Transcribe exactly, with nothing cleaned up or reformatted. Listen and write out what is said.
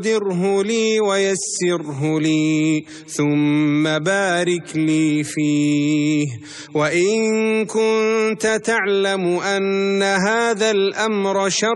قدره لي ويسره لي ثم بارك لي فيه. وإن كنت تعلم أن هذا الأمر شر